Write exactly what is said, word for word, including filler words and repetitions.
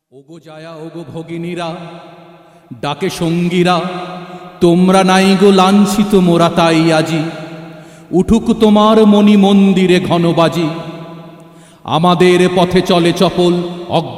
ওগো জায়া ওগো ভগিনীরা ডাকে সঙ্গীরা, তোমরা নাই গো লাঞ্ছিত মোরা তাই আজি। উঠুক তোমার মণি মন্দিরে ঘনবাজি, আমাদের পথে চলে চপল